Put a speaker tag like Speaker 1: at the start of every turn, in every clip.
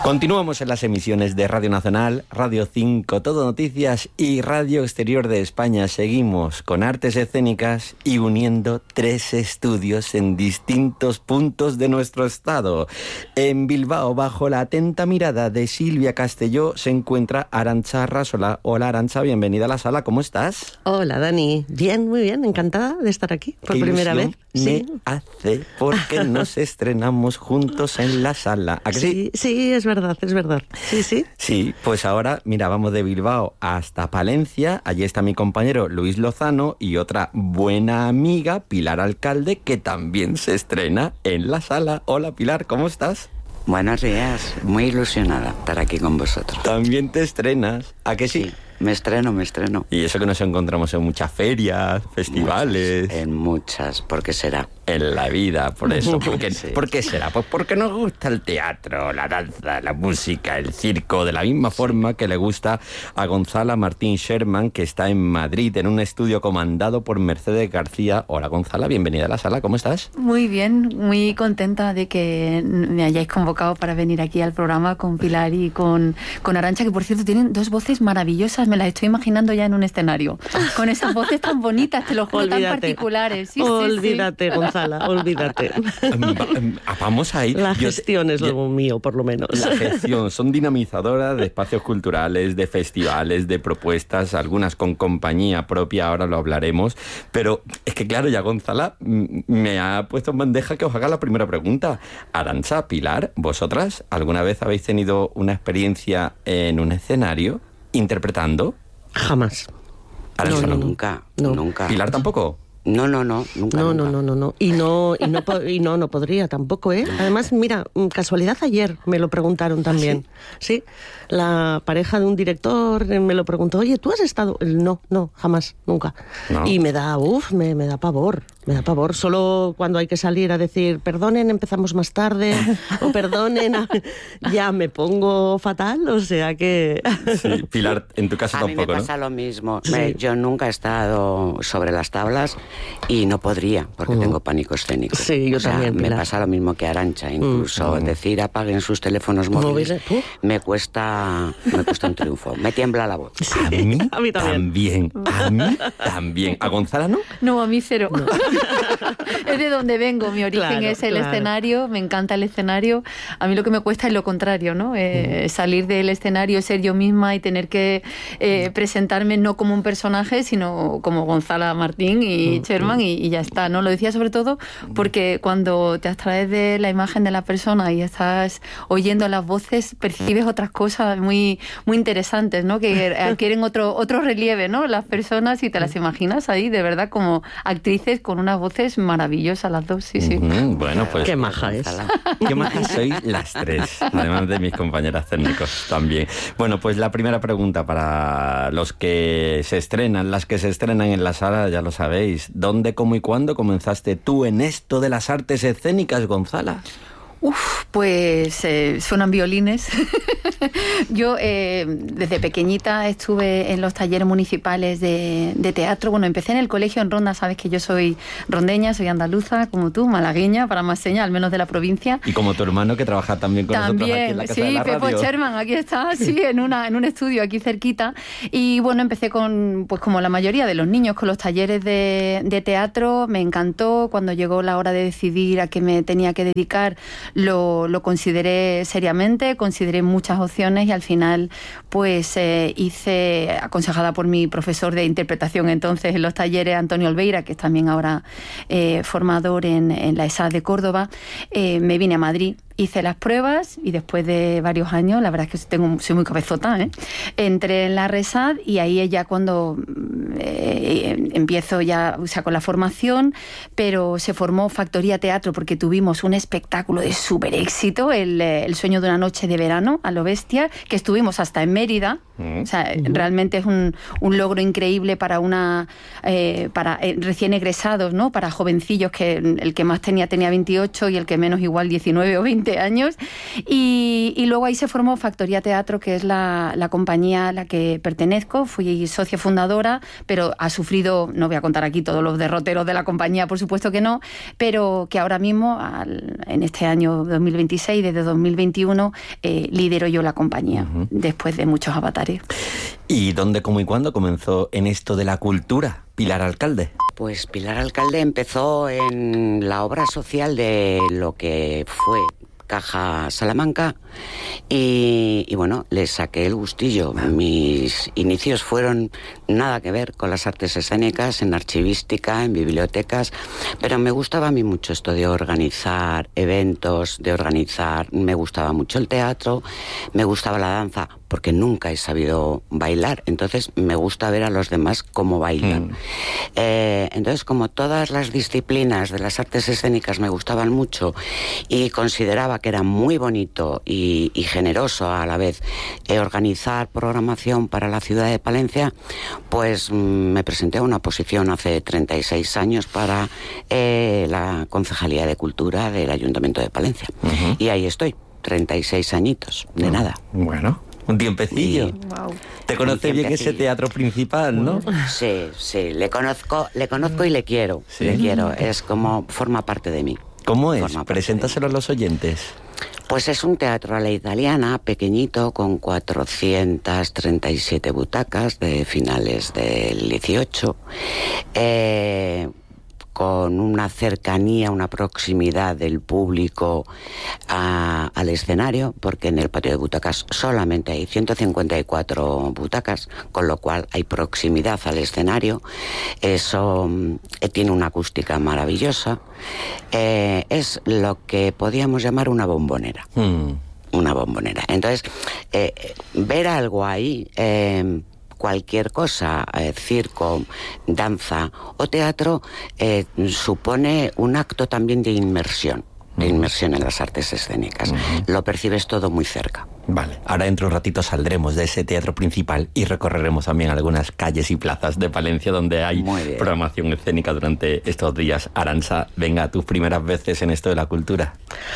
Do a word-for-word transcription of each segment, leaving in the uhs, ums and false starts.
Speaker 1: Continuamos en las emisiones de Radio Nacional, Radio cinco, Todo Noticias y Radio Exterior de España. Seguimos con artes escénicas y uniendo tres estudios en distintos puntos de nuestro estado. En Bilbao, bajo la atenta mirada de Silvia Castelló, se encuentra Arantxa Arrasola. Hola Arantxa, bienvenida a la sala, ¿cómo estás?
Speaker 2: Hola Dani, bien, muy bien, encantada de estar aquí por
Speaker 1: ¿Qué
Speaker 2: primera vez.
Speaker 1: Me
Speaker 2: sí.
Speaker 1: hace porque nos estrenamos juntos en la sala. ¿A que sí?
Speaker 2: Sí, sí, es verdad, es verdad. Sí, sí.
Speaker 1: Sí, pues ahora, mira, vamos de Bilbao hasta Palencia. Allí está mi compañero Luis Lozano y otra buena amiga, Pilar Alcalde, que también se estrena en la sala. Hola Pilar, ¿cómo estás?
Speaker 3: Buenos días, muy ilusionada estar aquí con vosotros.
Speaker 1: También te estrenas, ¿a que sí?
Speaker 3: Sí, me estreno, me estreno.
Speaker 1: Y eso que nos encontramos en muchas ferias, festivales.
Speaker 3: Muchas, en muchas, ¿por qué será?
Speaker 1: En la vida, por eso. ¿Por qué,
Speaker 3: Sí.
Speaker 1: ¿Por qué será? Pues porque nos gusta el teatro, la danza, la música, el circo, de la misma forma que le gusta a Gonzala Martín Sherman, que está en Madrid, en un estudio comandado por Mercedes García. Hola Gonzala, bienvenida a la sala, ¿cómo estás?
Speaker 4: Muy bien, muy contenta de que me hayáis convocado para venir aquí al programa con Pilar y con, con Arantxa, que por cierto tienen dos voces maravillosas, me las estoy imaginando ya en un escenario, con esas voces tan bonitas, te lo juro, tan particulares. Sí,
Speaker 2: olvídate,
Speaker 4: sí, sí.
Speaker 2: Gonzala. Olvídate.
Speaker 1: Vamos a ir.
Speaker 2: La
Speaker 1: Yo
Speaker 2: gestión
Speaker 1: te,
Speaker 2: es lo mío, por lo menos.
Speaker 1: La gestión. Son dinamizadoras de espacios culturales, de festivales, de propuestas, algunas con compañía propia, ahora lo hablaremos. Pero es que, claro, ya Gonzala me ha puesto en bandeja que os haga la primera pregunta. Arantxa, Pilar, ¿vosotras alguna vez habéis tenido una experiencia en un escenario interpretando?
Speaker 2: Jamás.
Speaker 1: Arantxa,
Speaker 3: No,
Speaker 1: no.
Speaker 3: nunca,
Speaker 2: No.
Speaker 3: nunca.
Speaker 1: ¿Pilar tampoco?
Speaker 3: No, no, no, nunca,
Speaker 2: No,
Speaker 3: nunca.
Speaker 2: no, no, no, no. Y no, y no, po- y no, no podría tampoco, ¿eh? Además, mira, casualidad ayer me lo preguntaron también. Sí, la pareja de un director me lo preguntó, oye, ¿tú has estado? No, no, jamás, nunca.
Speaker 1: No.
Speaker 2: Y me da, uff, me, me da pavor, me da pavor. Solo cuando hay que salir a decir, perdonen, empezamos más tarde, o perdonen, ya me pongo fatal, o sea que...
Speaker 1: Sí, Pilar, en tu caso
Speaker 3: A mí
Speaker 1: tampoco,
Speaker 3: me
Speaker 1: ¿no?
Speaker 3: pasa lo mismo.
Speaker 2: Sí.
Speaker 3: Me- yo nunca he estado sobre las tablas y no podría, porque
Speaker 2: Mm.
Speaker 3: tengo pánico escénico.
Speaker 2: Sí, yo
Speaker 3: O sea,
Speaker 2: también,
Speaker 3: me
Speaker 2: Pilar.
Speaker 3: pasa lo mismo que Arantxa. Incluso
Speaker 1: Mm.
Speaker 3: decir apaguen sus teléfonos móviles,
Speaker 2: Móviles, ¿tú?
Speaker 3: me cuesta me cuesta un triunfo. Me tiembla la voz.
Speaker 1: A mí,
Speaker 2: A mí también.
Speaker 1: también. A mí también. ¿A Gonzala no?
Speaker 4: No, a mí cero. Es de donde vengo, mi origen
Speaker 2: Claro,
Speaker 4: es el
Speaker 2: claro.
Speaker 4: escenario, me encanta el escenario. A mí lo que me cuesta es lo contrario, ¿no? Eh,
Speaker 2: Mm.
Speaker 4: salir del escenario, ser yo misma y tener que eh, presentarme no como un personaje, sino como Gonzala Martín y Sherman y, y ya está, ¿no? Lo decía sobre todo porque cuando te abstraes de la imagen de la persona y estás oyendo las voces, percibes otras cosas muy, muy interesantes, ¿no? Que adquieren otro, otro relieve, ¿no? Las personas y te las imaginas ahí, de verdad, como actrices con unas voces maravillosas las dos, sí, sí.
Speaker 1: Ujú, bueno, pues...
Speaker 2: Qué maja es.
Speaker 1: Qué majas sois las tres, además de mis compañeras técnicos también. Bueno, pues la primera pregunta para los que se estrenan, las que se estrenan en la sala, ya lo sabéis. ¿Dónde, cómo y cuándo comenzaste tú en esto de las artes escénicas, Gonzala?
Speaker 4: Uf, pues eh, suenan violines. Yo eh, desde pequeñita estuve en los talleres municipales de, de teatro. Bueno, empecé en el colegio en Ronda, sabes que yo soy rondeña, soy andaluza, como tú, malagueña, para más señas, al menos de la provincia.
Speaker 1: Y como tu hermano que trabaja también con nosotros aquí en
Speaker 4: También,
Speaker 1: la Casa
Speaker 4: sí,
Speaker 1: de la
Speaker 4: Pepo
Speaker 1: Radio.
Speaker 4: Sherman, aquí está, sí, en una en un estudio aquí cerquita. Y bueno, empecé con, pues como la mayoría de los niños, con los talleres de, de teatro. Me encantó. Cuando llegó la hora de decidir a qué me tenía que dedicar, lo, lo consideré seriamente, consideré muchas opciones y al final, pues eh, hice, aconsejada por mi profesor de interpretación entonces en los talleres, Antonio Olveira, que es también ahora eh, formador en, en la ESAD de Córdoba, eh, me vine a Madrid. Hice las pruebas y después de varios años, la verdad es que tengo, soy muy cabezota, ¿eh? Entré en la RESAD y ahí es ya cuando eh, empiezo ya, o sea, con la formación, pero se formó Factoría Teatro porque tuvimos un espectáculo de súper éxito, el, el Sueño de una noche de verano, a lo bestia, que estuvimos hasta en Mérida.
Speaker 1: Mm.
Speaker 4: O sea, uh-huh. realmente es un, un logro increíble para una eh, para eh, recién egresados, ¿no? Para jovencillos, que el que más tenía tenía veintiocho y el que menos igual diecinueve o veinte. veinte años. Y, y luego ahí se formó Factoría Teatro, que es la, la compañía a la que pertenezco. Fui socia fundadora, pero ha sufrido, no voy a contar aquí todos los derroteros de la compañía, por supuesto que no, pero que ahora mismo, al, en este año dos mil veintiséis, desde dos mil veintiuno, eh, lidero yo la compañía, uh-huh. después de muchos avatares.
Speaker 1: ¿Y dónde, cómo y cuándo comenzó en esto de la cultura Pilar Alcalde?
Speaker 3: Pues Pilar Alcalde empezó en la obra social de lo que fue Caja Salamanca y, y bueno, le saqué el gustillo. Mis inicios fueron nada que ver con las artes escénicas, en archivística, en bibliotecas, pero me gustaba a mí mucho esto de organizar eventos, de organizar, me gustaba mucho el teatro, me gustaba la danza, porque nunca he sabido bailar, entonces me gusta ver a los demás cómo bailan. Mm. Eh, entonces, como todas las disciplinas de las artes escénicas me gustaban mucho y consideraba que era muy bonito y, y generoso a la vez eh, organizar programación para la ciudad de Palencia, pues mm, me presenté a una oposición hace treinta y seis años para eh, la Concejalía de Cultura del Ayuntamiento de Palencia. Uh-huh. Y ahí estoy, treinta y seis añitos, de uh, nada.
Speaker 1: Bueno. Un tiempecillo.
Speaker 3: Y,
Speaker 4: wow.
Speaker 1: Te conoce bien ese teatro principal, ¿no?
Speaker 3: Sí, sí, le conozco, le conozco y le quiero. ¿Sí? Le quiero, es como, forma parte de mí.
Speaker 1: ¿Cómo es? Preséntaselo a los oyentes.
Speaker 3: Pues es un teatro a la italiana, pequeñito, con cuatrocientas treinta y siete butacas de finales del dieciocho. Eh... con una cercanía, una proximidad del público a, al escenario, porque en el patio de butacas solamente hay ciento cincuenta y cuatro butacas, con lo cual hay proximidad al escenario. Eso eh, tiene una acústica maravillosa. Eh, es lo que podíamos llamar una bombonera. Mm. Una bombonera. Entonces, eh, ver algo ahí... Eh, cualquier cosa, eh, circo, danza o teatro, eh, supone un acto también de inmersión, de inmersión en las artes escénicas. Uh-huh. Lo percibes todo muy cerca.
Speaker 1: Vale, ahora dentro de un ratito saldremos de ese teatro principal y recorreremos también algunas calles y plazas de Palencia donde hay programación escénica durante estos días. Arantxa, venga, tus primeras veces en esto de la cultura.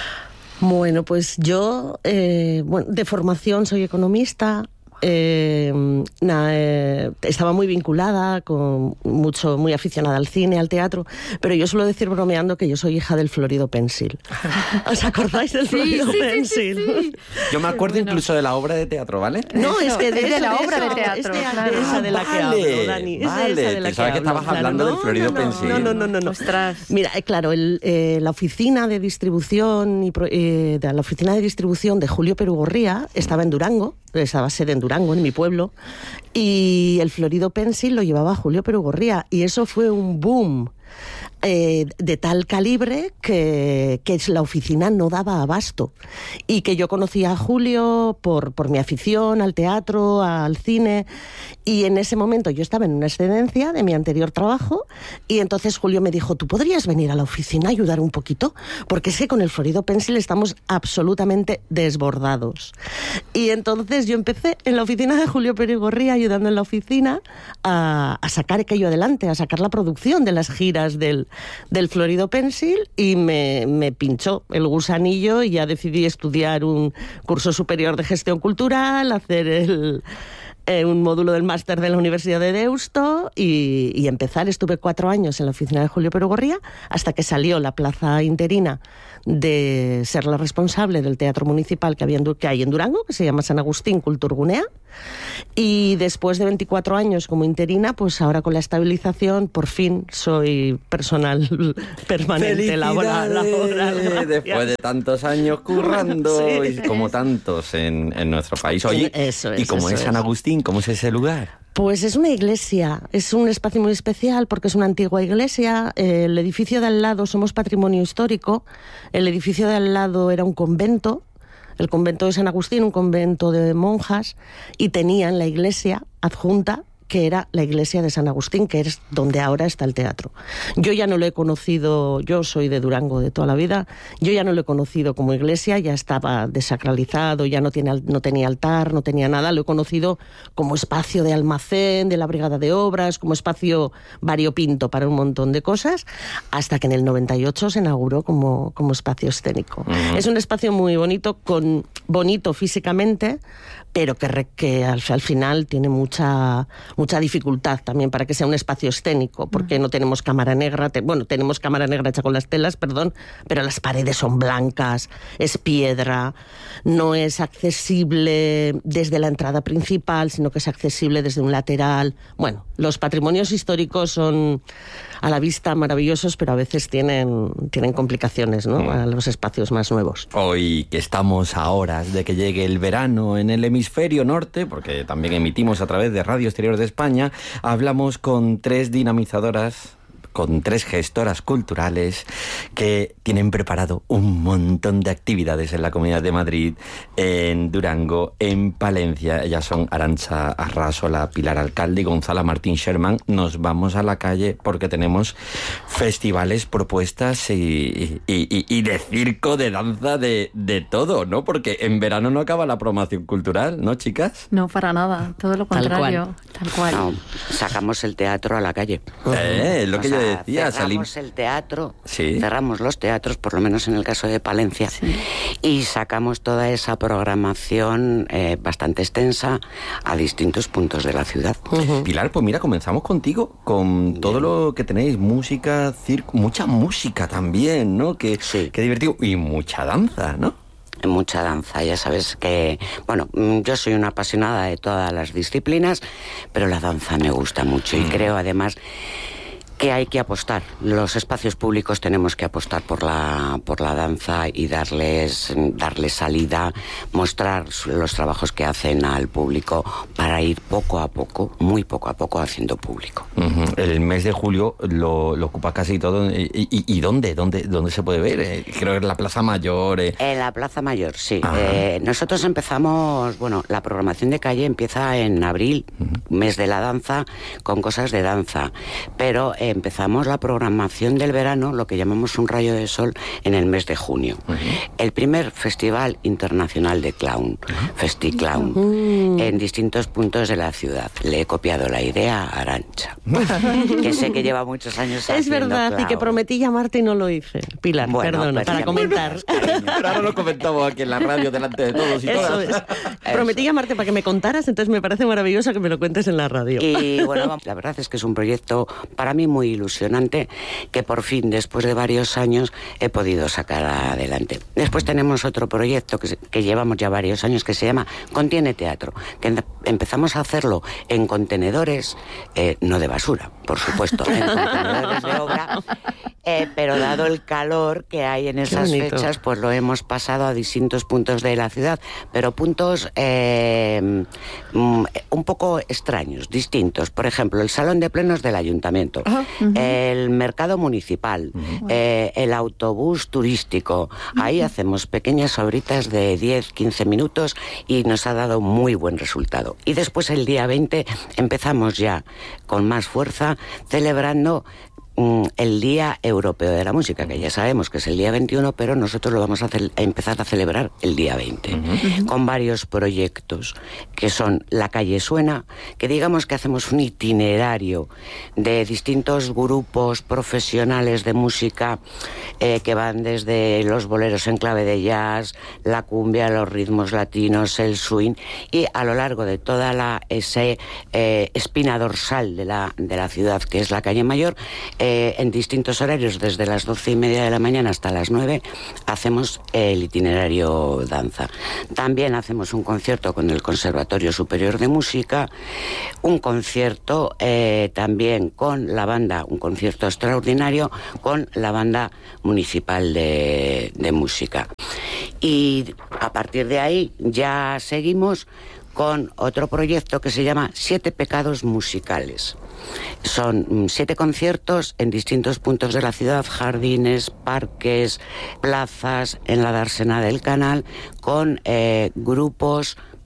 Speaker 2: Bueno, pues yo, eh, bueno, de formación soy economista. Eh, na, eh, estaba muy vinculada, con mucho, muy aficionada al cine, al teatro, pero yo suelo decir bromeando que yo soy hija del Florido Pensil. ¿Os acordáis del
Speaker 4: sí,
Speaker 2: Florido
Speaker 4: sí,
Speaker 2: Pensil?
Speaker 4: Sí, sí, sí.
Speaker 1: Yo me acuerdo bueno. incluso de la obra de teatro, ¿vale?
Speaker 2: No, es que de,
Speaker 4: es
Speaker 2: eso,
Speaker 4: de la
Speaker 2: de
Speaker 4: obra
Speaker 2: eso,
Speaker 4: de teatro.
Speaker 2: Es de,
Speaker 4: claro.
Speaker 2: de esa de la
Speaker 1: vale,
Speaker 2: que hablo, Dani. Es
Speaker 1: vale,
Speaker 2: de esa de la
Speaker 1: pensaba
Speaker 2: que,
Speaker 1: que estabas
Speaker 2: hablo,
Speaker 1: hablando
Speaker 2: claro.
Speaker 1: del Florido
Speaker 2: no, no,
Speaker 1: Pensil.
Speaker 2: No, no, no, no. no.
Speaker 4: Ostras.
Speaker 2: Mira, eh, claro, el, eh, la oficina de distribución y eh, de la oficina de distribución de Julio Perugorría estaba en Durango, estaba sede en Durango, en mi pueblo, y el Florido Pensil lo llevaba Julio Perugorría, y eso fue un boom eh, de tal calibre que, que la oficina no daba abasto, y que yo conocía a Julio por, por mi afición al teatro, al cine, y en ese momento yo estaba en una excedencia de mi anterior trabajo, y entonces Julio me dijo, ¿tú podrías venir a la oficina a ayudar un poquito? Porque sé que con el Florido Pensil estamos absolutamente desbordados. Y entonces yo empecé en la oficina de Julio Perugorría, ayudando en la oficina a, a sacar aquello adelante, a sacar la producción de las giras del, del Florido Pensil, y me, me pinchó el gusanillo y ya decidí estudiar un curso superior de gestión cultural, hacer el... Eh, un módulo del máster de la Universidad de Deusto y, y empezar. Estuve cuatro años en la oficina de Julio Perugorría hasta que salió la plaza interina de ser la responsable del teatro municipal que, había en, que hay en Durango, que se llama San Agustín Kulturgunea, y después de veinticuatro años como interina, pues ahora con la estabilización por fin soy personal permanente.
Speaker 1: Labora, labora,
Speaker 2: labora,
Speaker 1: después de tantos años currando, sí. Y como tantos en, en nuestro país. Oye,
Speaker 2: eso es,
Speaker 1: ¿y cómo
Speaker 2: eso
Speaker 1: es San Agustín? ¿Cómo es ese lugar?
Speaker 2: Pues es una iglesia, es un espacio muy especial porque es una antigua iglesia. El edificio de al lado, somos patrimonio histórico, el edificio de al lado era un convento, el convento de San Agustín, un convento de monjas, y tenían la iglesia adjunta, que era la iglesia de San Agustín, que es donde ahora está el teatro. Yo ya no lo he conocido, yo soy de Durango de toda la vida, yo ya no lo he conocido como iglesia, ya estaba desacralizado, ya no, tiene, no tenía altar, no tenía nada, lo he conocido como espacio de almacén, de la brigada de obras, como espacio variopinto para un montón de cosas, hasta que en el noventa y ocho se inauguró como, como espacio escénico. Uh-huh. Es un espacio muy bonito, con bonito físicamente, pero que, que al, al final tiene mucha mucha dificultad también para que sea un espacio escénico, porque no tenemos cámara negra, te, bueno, tenemos cámara negra hecha con las telas, perdón, pero las paredes son blancas, es piedra, no es accesible desde la entrada principal, sino que es accesible desde un lateral. Bueno, los patrimonios históricos son a la vista maravillosos, pero a veces tienen, tienen complicaciones, ¿no?, a los espacios más nuevos.
Speaker 1: Hoy que estamos a horas de que llegue el verano en el hemisferio norte, porque también emitimos a través de Radio Exterior de España, hablamos con tres dinamizadoras, con tres gestoras culturales que tienen preparado un montón de actividades en la Comunidad de Madrid, en Durango, en Palencia. Ellas son Arantxa Arrasola, Pilar Alcalde y Gonzala Martín Sherman. Nos vamos a la calle porque tenemos festivales, propuestas y, y, y, y de circo, de danza, de, de todo, ¿no? Porque en verano no acaba la programación cultural, ¿no, chicas?
Speaker 4: No, para nada, todo lo contrario.
Speaker 3: Tal cual. No, sacamos el teatro a la calle.
Speaker 1: Eh, lo
Speaker 3: o
Speaker 1: que
Speaker 3: sea,
Speaker 1: yo decía,
Speaker 3: cerramos
Speaker 1: salim...
Speaker 3: el teatro,
Speaker 1: ¿Sí?
Speaker 3: cerramos los teatros, por lo menos en el caso de Palencia, sí, y sacamos toda esa programación eh, bastante extensa a distintos puntos de la ciudad.
Speaker 1: Uh-huh. Pilar, pues mira, comenzamos contigo, con todo Bien. Lo que tenéis, música, circo, mucha música también, ¿no? Que,
Speaker 3: sí.
Speaker 1: Qué divertido, y mucha danza, ¿no?
Speaker 3: Mucha danza, ya sabes que, bueno, yo soy una apasionada de todas las disciplinas, pero la danza me gusta mucho y creo además que hay que apostar. Los espacios públicos tenemos que apostar por la por la danza y darles darles salida, mostrar los trabajos que hacen al público para ir poco a poco, muy poco a poco haciendo público.
Speaker 1: Uh-huh. El mes de julio lo, lo ocupa casi todo. ¿Y, y, y dónde? dónde? ¿Dónde se puede ver? Eh, creo que en la Plaza Mayor. Eh.
Speaker 3: En la Plaza Mayor, sí. Eh, nosotros empezamos, bueno, la programación de calle empieza en abril, uh-huh, mes de la danza, con cosas de danza, pero eh, empezamos la programación del verano, lo que llamamos un rayo de sol, en el mes de junio. Uh-huh. El primer Festival Internacional de Clown, uh-huh, FestiClown, uh-huh, en distintos puntos de la ciudad. Le he copiado la idea a Arantxa, que sé que lleva muchos años haciendo.
Speaker 2: Es verdad,
Speaker 3: clown.
Speaker 2: Y que prometí llamarte y no lo hice. Pilar, bueno, perdona, para comentar.
Speaker 1: Pero ahora lo comentamos aquí en la radio delante de todos y
Speaker 2: Eso
Speaker 1: todas.
Speaker 2: Es. Prometí llamarte para que me contaras, entonces me parece maravilloso que me lo cuentes en la radio.
Speaker 3: Y bueno, la verdad es que es un proyecto para mí muy ilusionante, que por fin, después de varios años, he podido sacar adelante. Después tenemos otro proyecto que, que llevamos ya varios años, que se llama Contiene Teatro, que empezamos a hacerlo en contenedores, eh, no de basura, por supuesto, en contenedores de obra, eh, pero dado el calor que hay en esas fechas, pues lo hemos pasado a distintos puntos de la ciudad, pero puntos eh, un poco extraños, distintos. Por ejemplo, el Salón de Plenos del Ayuntamiento, uh-huh, uh-huh, el Mercado Municipal, uh-huh, eh, el autobús turístico. Uh-huh. Ahí hacemos pequeñas obritas de diez, quince minutos y nos ha dado muy buen resultado. Y después el día veinte empezamos ya con más fuerza, celebrando el Día Europeo de la Música, que ya sabemos que es el día veintiuno, pero nosotros lo vamos a, a empezar a celebrar el día veinte, uh-huh, con varios proyectos que son La Calle Suena, que digamos que hacemos un itinerario de distintos grupos profesionales de música eh, que van desde los boleros en clave de jazz, la cumbia, los ritmos latinos, el swing, y a lo largo de toda la ese eh, espina dorsal de la, de la ciudad, que es la Calle Mayor, Eh, en distintos horarios, desde las doce y media de la mañana hasta las nueve, hacemos el itinerario danza. También hacemos un concierto con el Conservatorio Superior de Música, un concierto eh, también con la banda, un concierto extraordinario con la banda municipal de, de música. Y a partir de ahí ya seguimos con otro proyecto que se llama Siete Pecados Musicales. Son siete conciertos en distintos puntos de la ciudad, jardines, parques, plazas, en la dársena del Canal, con eh, grupos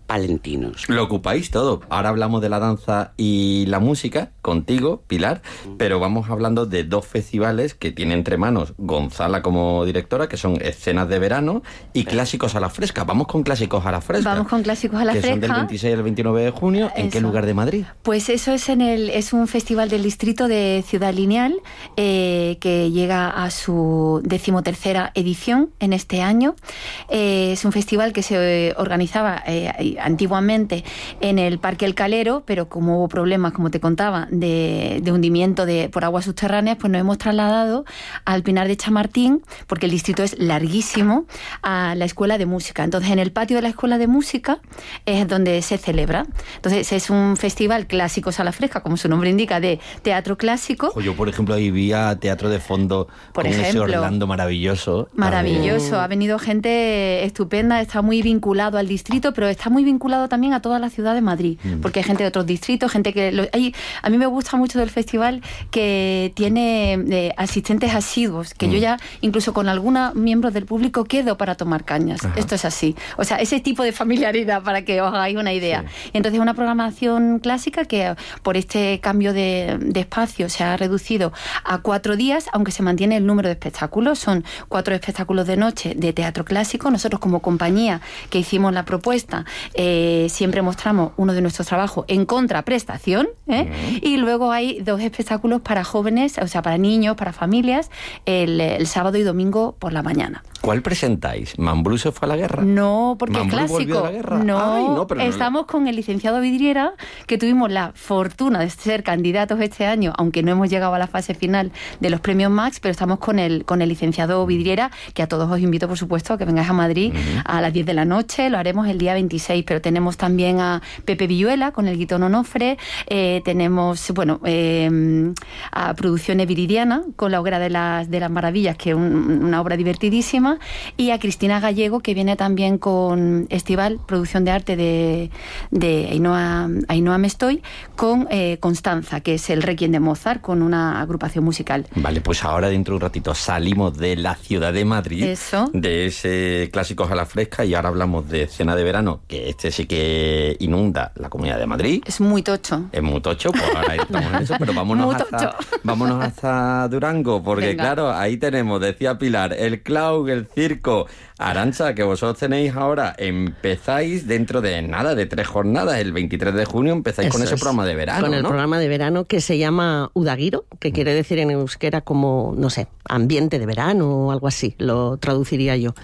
Speaker 3: palentinos.
Speaker 1: Lo ocupáis todo. Ahora hablamos de la danza y la música contigo, Pilar, pero vamos hablando de dos festivales que tiene entre manos Gonzala como directora, que son Escenas de Verano y Clásicos a la Fresca. Vamos con Clásicos a la Fresca.
Speaker 4: Vamos con Clásicos a la
Speaker 1: que
Speaker 4: Fresca.
Speaker 1: Son del veintiséis al veintinueve de junio. ¿En
Speaker 4: eso.
Speaker 1: qué lugar de Madrid?
Speaker 4: Pues eso es en el es un festival del distrito de Ciudad Lineal eh, que llega a su decimotercera edición en este año. Eh, es un festival que se organizaba eh, antiguamente en el Parque El Calero, pero como hubo problemas, como te contaba, de, de hundimiento de, por aguas subterráneas, pues nos hemos trasladado al Pinar de Chamartín, porque el distrito es larguísimo, a la Escuela de Música. Entonces, en el patio de la Escuela de Música es donde se celebra. Entonces, es un festival Clásicos a la Fresca, como su nombre indica, de teatro clásico.
Speaker 1: O yo, por ejemplo, ahí vi a Teatro de Fondo
Speaker 4: por
Speaker 1: con
Speaker 4: ejemplo,
Speaker 1: ese Orlando maravilloso.
Speaker 4: Maravilloso.
Speaker 1: También.
Speaker 4: Ha venido gente estupenda, está muy vinculado al distrito, pero está muy vinculado también a toda la ciudad de Madrid, mm. porque hay gente de otros distritos, gente que... Lo, hay, a mí me gusta mucho del festival que tiene eh, asistentes asiduos, que mm. yo ya, incluso con algunos miembros del público, quedo para tomar cañas. Ajá. Esto es así. O sea, ese tipo de familiaridad, para que os hagáis una idea. Sí. Entonces, una programación clásica que por este cambio de, de espacio se ha reducido a cuatro días, aunque se mantiene el número de espectáculos. Son cuatro espectáculos de noche de teatro clásico. Nosotros, como compañía que hicimos la propuesta, eh, siempre mostramos uno de nuestros trabajos en contraprestación, ¿eh? Uh-huh. Y luego hay dos espectáculos para jóvenes, o sea, para niños, para familias, el, el sábado y domingo por la mañana.
Speaker 1: ¿Cuál presentáis? ¿Mambrú se fue a la guerra?
Speaker 4: No, porque
Speaker 1: ¿Mambrú
Speaker 4: es clásico.
Speaker 1: volvió a la guerra?
Speaker 4: No,
Speaker 1: Ay, no, pero
Speaker 4: estamos
Speaker 1: no...
Speaker 4: con el licenciado Vidriera, que tuvimos la fortuna de ser candidatos este año, aunque no hemos llegado a la fase final de los premios Max, pero estamos con el, con el licenciado Vidriera, que a todos os invito, por supuesto, a que vengáis a Madrid uh-huh. a las diez de la noche. Lo haremos el día veintiséis, pero tenemos también a Pepe Villuela con el Guitón Onofre, eh, tenemos, bueno, eh, a Producciones Viridiana con la Hoguera de las, de las Maravillas, que es un, una obra divertidísima, y a Cristina Gallego, que viene también con Estival, producción de arte de, de Ainhoa, Ainhoa Mestoy, con eh, Constanza, que es el Requiem de Mozart, con una agrupación musical.
Speaker 1: Vale, pues ahora dentro de un ratito salimos de la ciudad de Madrid,
Speaker 4: Eso.
Speaker 1: de ese Clásicos a la Fresca, y ahora hablamos de Escena de Verano, que este sí que inunda la Comunidad de Madrid.
Speaker 4: Es muy tocho.
Speaker 1: Es muy tocho, pues ahora estamos en eso, pero vámonos, hasta, vámonos hasta Durango, porque Venga. Claro, ahí tenemos, decía Pilar, el clown, el circo. Arantxa, que vosotros tenéis ahora, empezáis dentro de nada, de tres jornadas, el veintitrés de junio empezáis
Speaker 2: Eso
Speaker 1: con ese
Speaker 2: es.
Speaker 1: programa de verano,
Speaker 2: Con el
Speaker 1: ¿no?
Speaker 2: programa de verano que se llama Udagiro, que quiere decir en euskera como, no sé, ambiente de verano o algo así, lo traduciría yo.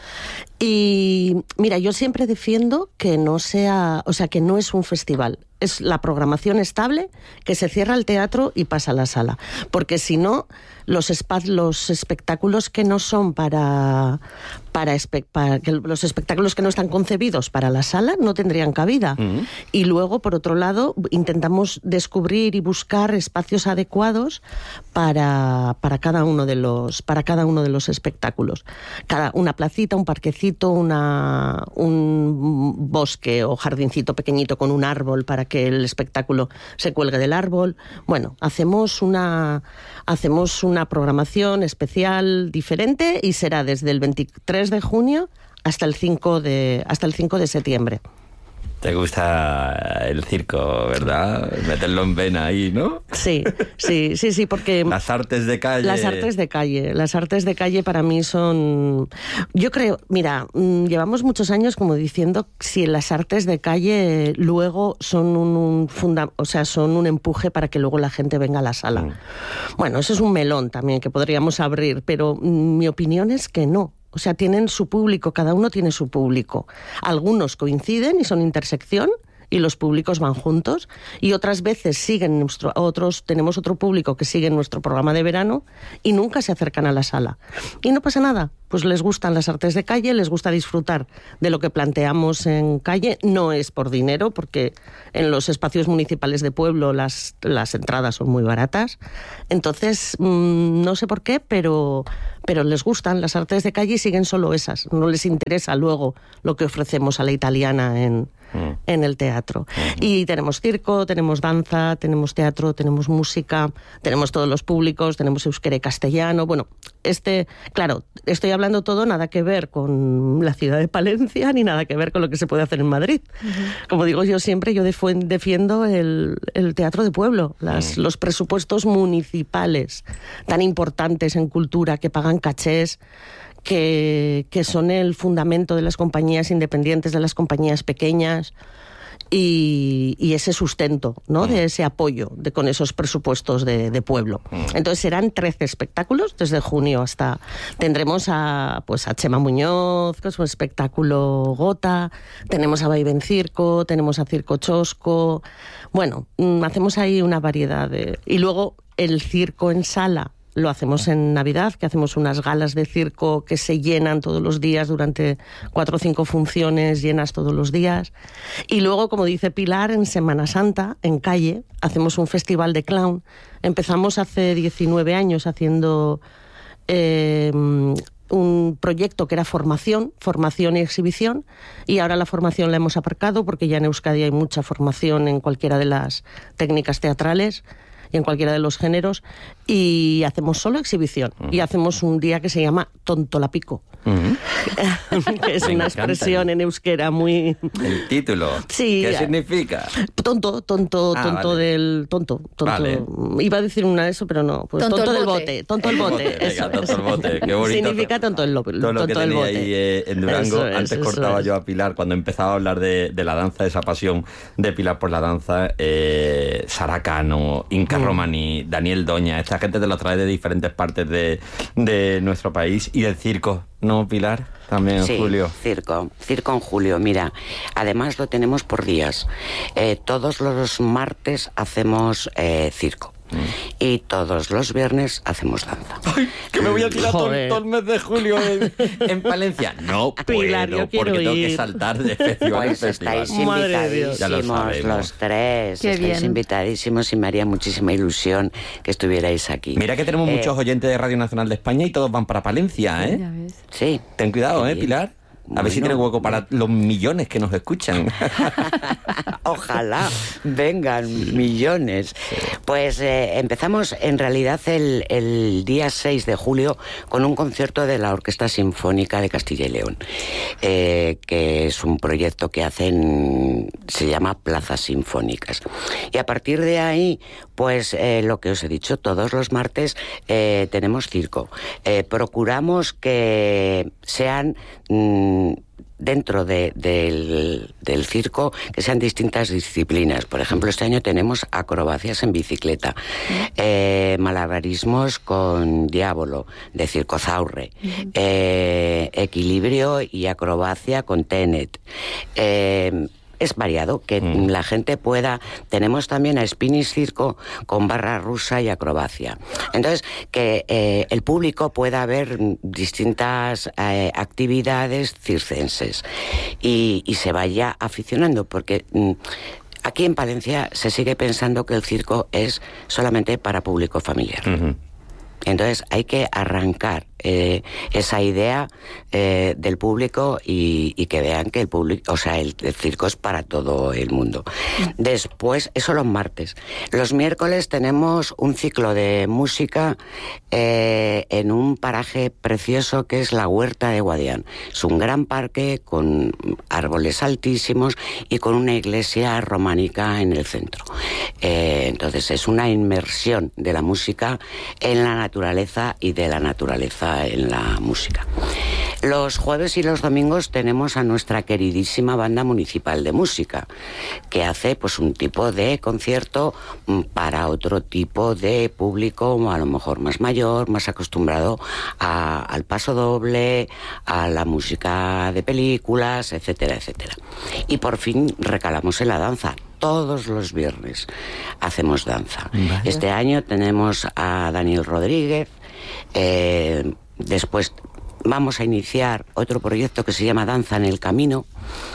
Speaker 2: Y mira, yo siempre defiendo que no sea, o sea, que no es un festival. Es la programación estable, que se cierra el teatro y pasa a la sala. Porque si no, los, espa- los espectáculos que no son para, para, espe- para que los espectáculos que no están concebidos para la sala no tendrían cabida. Uh-huh. Y luego, por otro lado, intentamos descubrir y buscar espacios adecuados para, para cada uno de los, para cada uno de los espectáculos. Cada, una placita, un parquecito, una, un bosque o jardincito pequeñito con un árbol para que el espectáculo se cuelgue del árbol. Bueno, hacemos una, hacemos una programación especial diferente y será desde el veintitrés de junio hasta el cinco de, hasta el cinco de septiembre.
Speaker 1: Te gusta el circo, ¿verdad? Meterlo en vena ahí, ¿no?
Speaker 2: Sí, sí, sí, sí, porque...
Speaker 1: Las artes de calle.
Speaker 2: Las artes de calle. Las artes de calle para mí son... Yo creo, mira, llevamos muchos años como diciendo si las artes de calle luego son un, un funda... o sea, son un empuje para que luego la gente venga a la sala. Mm. Bueno, eso es un melón también que podríamos abrir, pero mi opinión es que no. O sea, tienen su público, cada uno tiene su público. Algunos coinciden y son intersección y los públicos van juntos, y otras veces siguen nuestro, otros tenemos otro público que sigue nuestro programa de verano y nunca se acercan a la sala. Y no pasa nada, pues les gustan las artes de calle, les gusta disfrutar de lo que planteamos en calle. No es por dinero, porque en los espacios municipales de pueblo las, las entradas son muy baratas. Entonces, mmm, no sé por qué, pero, pero les gustan las artes de calle y siguen solo esas. No les interesa luego lo que ofrecemos a la italiana en, mm. en el teatro. Mm. Y tenemos circo, tenemos danza, tenemos teatro, tenemos música, tenemos todos los públicos, tenemos euskera y castellano. Bueno, este, claro, estoy hablando hablando todo nada que ver con la ciudad de Palencia ni nada que ver con lo que se puede hacer en Madrid. Uh-huh. Como digo yo siempre, yo defu- defiendo el, el teatro de pueblo, las, uh-huh. los presupuestos municipales tan importantes en cultura que pagan cachés, que, que son el fundamento de las compañías independientes, de las compañías pequeñas. Y, y ese sustento, ¿no? De ese apoyo de, con esos presupuestos de, de pueblo. Entonces serán trece espectáculos desde junio hasta... Tendremos a, pues, a Chema Muñoz, que es un espectáculo Gota, tenemos a Vaivén Circo, tenemos a Circo Chosco... Bueno, hacemos ahí una variedad de... Y luego el circo en sala lo hacemos en Navidad, que hacemos unas galas de circo que se llenan todos los días durante cuatro o cinco funciones llenas todos los días. Y luego, como dice Pilar, en Semana Santa, en calle, hacemos un festival de clown. Empezamos hace diecinueve años haciendo eh, un proyecto que era formación, formación y exhibición, y ahora la formación la hemos aparcado porque ya en Euskadi hay mucha formación en cualquiera de las técnicas teatrales y en cualquiera de los géneros, y hacemos solo exhibición. Uh-huh. Y hacemos un día que se llama Tontolapico. Uh-huh. Que es Me una encanta. expresión en euskera muy...
Speaker 1: El título.
Speaker 2: Sí.
Speaker 1: ¿Qué significa?
Speaker 2: Tonto, tonto,
Speaker 1: ah,
Speaker 2: tonto
Speaker 1: vale.
Speaker 2: del... Tonto, tonto.
Speaker 1: Vale.
Speaker 2: Iba a decir una de eso, pero no. Pues
Speaker 4: tonto,
Speaker 2: tonto del
Speaker 4: bote.
Speaker 2: bote. Tonto el bote.
Speaker 1: bote.
Speaker 2: Eso,
Speaker 1: Venga, tonto el bote. Qué bonito.
Speaker 2: Significa tonto el, lo,
Speaker 1: Todo lo
Speaker 2: tonto
Speaker 1: que
Speaker 2: el
Speaker 1: tenía
Speaker 2: bote.
Speaker 1: ahí eh, en Durango.
Speaker 2: Eso
Speaker 1: Antes
Speaker 2: es,
Speaker 1: cortaba
Speaker 2: es.
Speaker 1: yo a Pilar cuando empezaba a hablar de, de la danza, de esa pasión de Pilar por la danza. Eh, Sara Cano, Inca mm. Romani, Daniel Doña. Esta gente te lo trae de diferentes partes de, de nuestro país. Y del circo, ¿no, Pilar? También en
Speaker 3: sí,
Speaker 1: julio.
Speaker 3: circo, circo en julio, mira, además lo tenemos por días. Eh, todos los martes hacemos eh, circo. Mm. Y todos los viernes hacemos danza.
Speaker 1: ¡Ay, que me voy a tirar todo, todo el mes de julio en, en Palencia! No
Speaker 2: Pilar,
Speaker 1: puedo, porque
Speaker 2: ir.
Speaker 1: tengo que saltar de festival
Speaker 3: Pues
Speaker 1: en festival.
Speaker 3: estáis invitadísimos
Speaker 1: Ya lo sabemos.
Speaker 3: los tres.
Speaker 4: Qué
Speaker 3: estáis
Speaker 4: bien.
Speaker 3: invitadísimos y me haría muchísima ilusión que estuvierais aquí.
Speaker 1: Mira que tenemos
Speaker 3: Eh,
Speaker 1: muchos oyentes de Radio Nacional de España y todos van para Palencia, ¿eh?
Speaker 4: Ya ves.
Speaker 3: Sí.
Speaker 1: Ten cuidado,
Speaker 3: Qué
Speaker 1: ¿eh,
Speaker 3: bien.
Speaker 1: Pilar? A
Speaker 3: Bueno,
Speaker 1: ver si tiene hueco para los millones que nos escuchan.
Speaker 3: Ojalá vengan millones. Pues eh, empezamos en realidad el, el día seis de julio con un concierto de la Orquesta Sinfónica de Castilla y León, eh, que es un proyecto que hacen, se llama Plazas Sinfónicas. Y a partir de ahí, pues eh, lo que os he dicho, todos los martes eh, tenemos circo. Eh, procuramos que sean... Mmm, dentro de, del, del circo, que sean distintas disciplinas. Por ejemplo, este año tenemos acrobacias en bicicleta, eh, malabarismos con diablo, de Circozaurre, eh, equilibrio y acrobacia con Tenet. Eh, Es variado, que mm. la gente pueda... Tenemos también a Spinning Circo con barra rusa y acrobacia. Entonces, que eh, el público pueda ver distintas eh, actividades circenses y, y se vaya aficionando, porque... Mm, aquí en Palencia se sigue pensando que el circo es solamente para público familiar. Uh-huh. Entonces hay que arrancar eh, esa idea eh, del público y, y que vean que el público, o sea, el, el circo es para todo el mundo. Después, eso los martes. Los miércoles tenemos un ciclo de música eh, en un paraje precioso que es la Huerta de Guadián. Es un gran parque con árboles altísimos y con una iglesia románica en el centro. Eh, entonces es una inmersión de la música en la naturaleza y de la naturaleza en la música. Los jueves y los domingos tenemos a nuestra queridísima banda municipal de música, que hace pues un tipo de concierto para otro tipo de público, a lo mejor más mayor, más acostumbrado a, al paso doble, a la música de películas, etcétera, etcétera. Y por fin recalamos en la danza. Todos los viernes hacemos danza. Vale. Este año tenemos a Daniel Rodríguez, eh, después vamos a iniciar otro proyecto que se llama Danza en el Camino,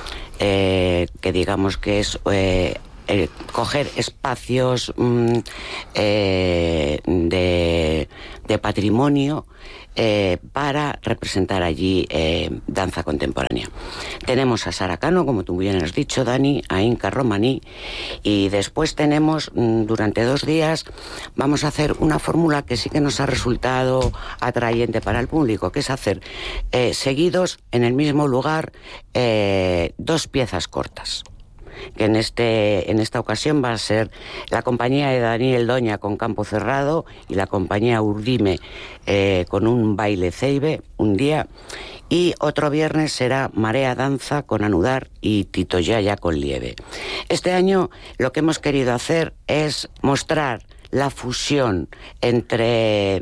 Speaker 3: eh, que digamos que es eh, eh, coger espacios mm, eh, de, de patrimonio eh, para representar allí eh, danza contemporánea. Tenemos a Sara Cano, como tú bien has dicho, Dani, a Inca Romaní, y después tenemos, durante dos días, vamos a hacer una fórmula que sí que nos ha resultado atrayente para el público, que es hacer eh, seguidos en el mismo lugar eh, dos piezas cortas. Que en, este, en esta ocasión va a ser la compañía de Daniel Doña con Campo Cerrado y la compañía Urdime eh, con un baile ceibe un día, y otro viernes será Marea Danza con Anudar y Tito Yaya con Lieve. Este año lo que hemos querido hacer es mostrar la fusión entre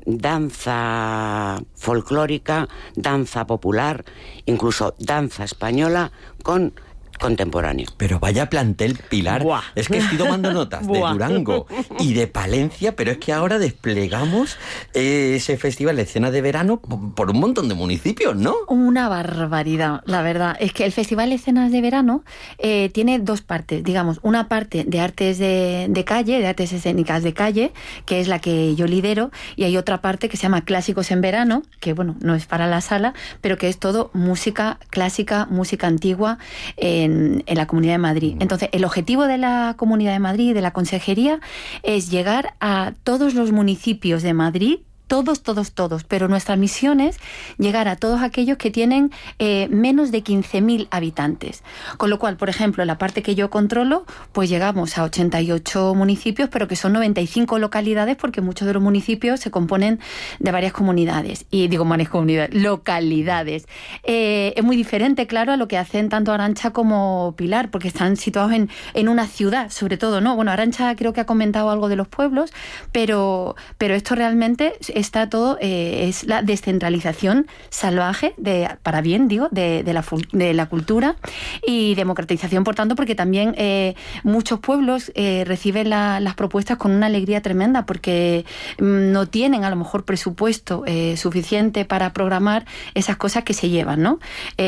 Speaker 3: danza folclórica, danza popular, incluso danza española con contemporáneo.
Speaker 1: Pero vaya plantel, Pilar.
Speaker 2: Buah.
Speaker 1: Es que estoy tomando notas de Durango y de Palencia, pero es que ahora desplegamos eh, ese festival de escena de verano por un montón de municipios, ¿no?
Speaker 4: Una barbaridad, la verdad. Es que el Festival de Escenas de Verano eh, tiene dos partes, digamos, una parte de artes de, de calle, de artes escénicas de calle, que es la que yo lidero, y hay otra parte que se llama Clásicos en Verano, que bueno, no es para la sala, pero que es todo música clásica, música antigua, eh, En, en la Comunidad de Madrid. Entonces, el objetivo de la Comunidad de Madrid, de la Consejería, es llegar a todos los municipios de Madrid, todos, todos, todos, pero nuestra misión es llegar a todos aquellos que tienen eh, menos de quince mil habitantes. Con lo cual, por ejemplo, en la parte que yo controlo, pues llegamos a ochenta y ocho municipios, pero que son noventa y cinco localidades, porque muchos de los municipios se componen de varias comunidades. Y digo varias comunidades, localidades. Eh, es muy diferente, claro, a lo que hacen tanto Arantxa como Pilar, porque están situados en, en una ciudad, sobre todo, ¿no? Bueno, Arantxa creo que ha comentado algo de los pueblos, pero, pero esto realmente está todo, eh, es la descentralización salvaje, de, para bien, digo, de, de, la, de la cultura, y democratización, por tanto, porque también eh, muchos pueblos eh, reciben la, las propuestas con una alegría tremenda, porque mm, no tienen a lo mejor presupuesto eh, suficiente para programar esas cosas que se llevan, ¿no?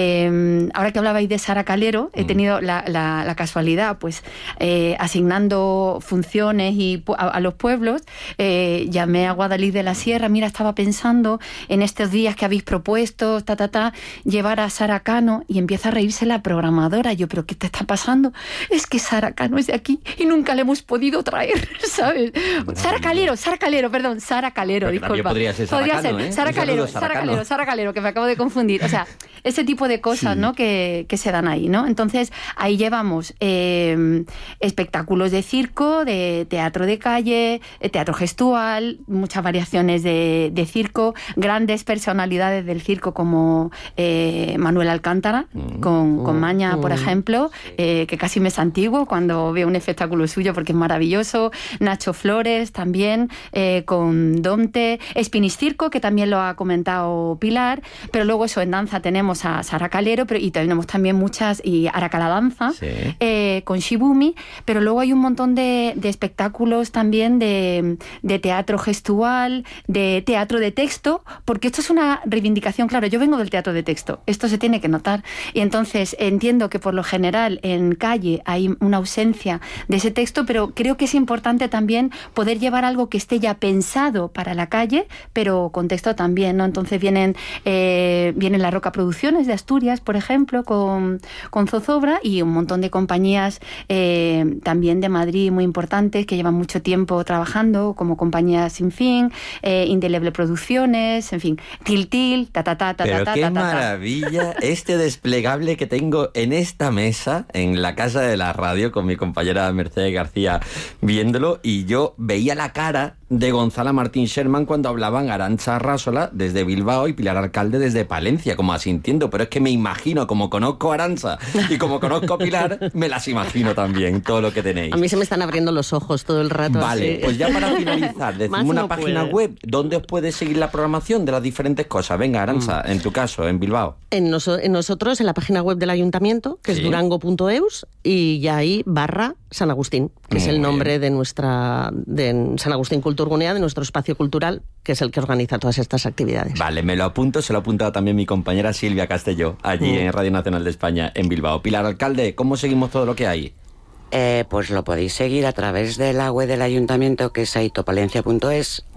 Speaker 4: Eh, ahora que hablabais de Sara Calero, he tenido la, la, la casualidad, pues, eh, asignando funciones y a, a los pueblos, eh, llamé a Guadalix de la Sierra. Mira, estaba pensando en estos días que habéis propuesto, ta, ta, ta, llevar a Sara Cano, y empieza a reírse la programadora. Yo, ¿pero qué te está pasando? Es que Sara Cano es de aquí y nunca le hemos podido traer, ¿sabes? Bueno, Sara Calero, Sara Calero, perdón, Sara Calero,
Speaker 1: pero
Speaker 4: disculpa.
Speaker 1: Podría ser Sara
Speaker 4: podría
Speaker 1: Cano,
Speaker 4: ser
Speaker 1: ¿eh?
Speaker 4: Sara Calero,
Speaker 1: Sara
Speaker 4: Sara
Speaker 1: Cano.
Speaker 4: Calero, Sara Calero, que me acabo de confundir. O sea, ese tipo de cosas, sí, ¿no? Que, que se dan ahí, ¿no? Entonces, ahí llevamos eh, espectáculos de circo, de teatro de calle, teatro gestual, muchas variaciones de, de circo, grandes personalidades del circo como eh, Manuel Alcántara, mm. con, con Maña, mm. por ejemplo, eh, que casi me santiguo cuando veo un espectáculo suyo porque es maravilloso. Nacho Flores también, eh, con Domte, Spinis Circo, que también lo ha comentado Pilar, pero luego eso, en danza tenemos a Sara Calero, pero, y tenemos también muchas, y Aracala Danza, sí. eh, con Shibumi, pero luego hay un montón de, de espectáculos también de, de teatro gestual, de teatro de texto, porque esto es una reivindicación, claro, yo vengo del teatro de texto, esto se tiene que notar, y entonces entiendo que por lo general en calle hay una ausencia de ese texto, pero creo que es importante también poder llevar algo que esté ya pensado para la calle, pero con texto también, ¿no? Entonces vienen, eh, vienen La Roca Producciones de Asturias, por ejemplo, con, con Zozobra, y un montón de compañías eh, también de Madrid muy importantes que llevan mucho tiempo trabajando, como Compañía Sin Fin, eh, Indeleble Producciones, en fin, Tiltil, ta ta ta ta
Speaker 1: Pero
Speaker 4: ta
Speaker 1: qué
Speaker 4: ta, ta,
Speaker 1: maravilla ta. Este desplegable que tengo en esta mesa, en la Casa de la Radio, con mi compañera Mercedes García viéndolo, y yo veía la cara de Gonzala Martín Sherman cuando hablaban Arantxa Arrasola desde Bilbao y Pilar Alcalde desde Palencia, como asintiendo, pero es que me imagino, como conozco a Arantxa y como conozco a Pilar, me las imagino también, todo lo que tenéis.
Speaker 2: A mí se me están abriendo los ojos todo el rato.
Speaker 1: Vale,
Speaker 2: así.
Speaker 1: Pues ya para finalizar, decimos una no página puede. web donde os puede seguir la programación de las diferentes cosas. Venga, Arantxa, mm. en tu caso, en Bilbao.
Speaker 2: En, noso- en nosotros, en la página web del ayuntamiento, que sí. es durango punto eus, y ya ahí barra San Agustín, que Muy es el nombre bien. de nuestra de San Agustín Kulturgunea, de nuestro espacio cultural, que es el que organiza todas estas actividades.
Speaker 1: Vale, me lo apunto, se lo ha apuntado también mi compañera Silvia Castelló, allí mm. en Radio Nacional de España, en Bilbao. Pilar Alcalde, ¿cómo seguimos todo lo que hay?
Speaker 3: Eh, pues lo podéis seguir a través de la web del ayuntamiento, que es aitopalencia punto es,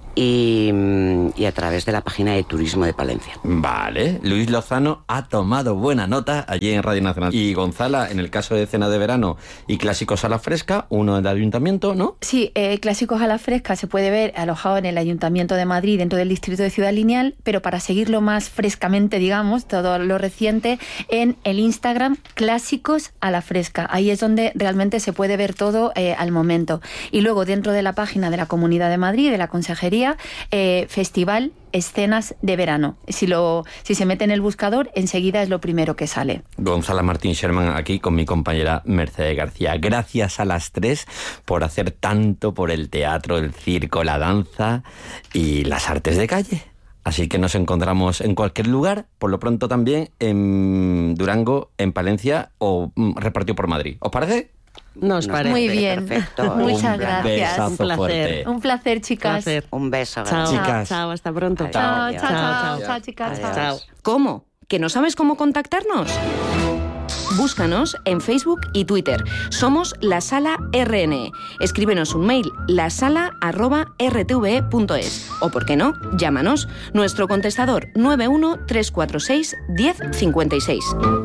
Speaker 3: y, y a través de la página de Turismo de Palencia.
Speaker 1: Vale, Luis Lozano ha tomado buena nota allí en Radio Nacional. Y Gonzala, en el caso de Cena de Verano y Clásicos a la Fresca, uno del Ayuntamiento, ¿no?
Speaker 4: Sí, eh, Clásicos a la Fresca se puede ver alojado en el Ayuntamiento de Madrid, dentro del distrito de Ciudad Lineal, pero para seguirlo más frescamente, digamos, todo lo reciente, en el Instagram Clásicos a la Fresca. Ahí es donde realmente se puede ver todo eh, al momento. Y luego dentro de la página de la Comunidad de Madrid, de la Consejería, eh, Festival Escenas de Verano. Si lo si se mete en el buscador, enseguida es lo primero que sale.
Speaker 1: Gonzala Martín Sherman aquí con mi compañera Mercedes García. Gracias a las tres por hacer tanto por el teatro, el circo, la danza y las artes de calle. Así que nos encontramos en cualquier lugar, por lo pronto también en Durango, en Palencia o mm, repartido por Madrid. ¿Os parece?
Speaker 2: Nos parece.
Speaker 4: Muy bien.
Speaker 3: Perfecto.
Speaker 4: Muchas
Speaker 1: Un
Speaker 4: gracias.
Speaker 1: besazo
Speaker 2: Un placer.
Speaker 1: fuerte.
Speaker 4: Un placer, chicas.
Speaker 2: Placer.
Speaker 3: Un beso.
Speaker 2: Chao,
Speaker 3: grande.
Speaker 1: Chicas.
Speaker 2: chao, hasta pronto.
Speaker 3: Adiós.
Speaker 4: Chao, chao, chao,
Speaker 2: Chao.
Speaker 4: chao, chicas.
Speaker 3: Adiós.
Speaker 4: Chao.
Speaker 2: Chao.
Speaker 5: ¿Cómo? ¿Que no sabes cómo contactarnos? Búscanos en Facebook y Twitter. Somos La Sala R N E. Escríbenos un mail, lasala arroba r t v e punto es. O, por qué no, llámanos. Nuestro contestador nueve uno tres cuatro seis uno cero cinco seis.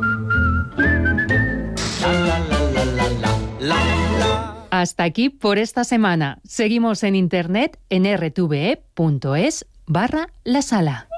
Speaker 6: Hasta aquí por esta semana. Seguimos en internet en r t v e punto es barra La Sala.